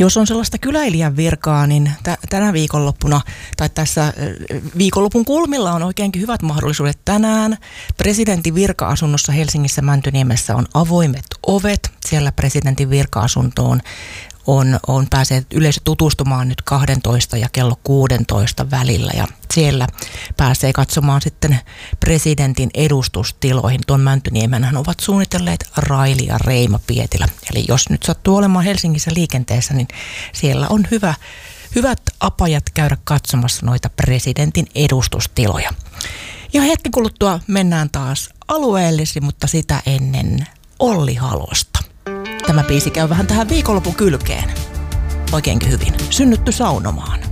Jos on sellaista kyläilijän virkaa, niin tänä viikonloppuna tai tässä viikonlopun kulmilla on oikeinkin hyvät mahdollisuudet tänään. Presidentin virka-asunnossa Helsingissä Mäntyniemessä on avoimet ovet. Siellä presidentin virka-asuntoon pääsee yleisö tutustumaan nyt 12 ja kello 16 välillä ja siellä pääsee katsomaan sitten presidentin edustustiloihin. Tuon Mäntyniemenhän ovat suunnitelleet Raili ja Reima Pietilä. Eli jos nyt sattuu olemaan Helsingissä liikenteessä, niin siellä on hyvät apajat käydä katsomassa noita presidentin edustustiloja. Ja hetki kuluttua mennään taas alueellisiin, mutta sitä ennen Olli Halosta. Tämä biisi käy vähän tähän viikonlopun kylkeen. Oikeinkin hyvin. Synnytty saunomaan.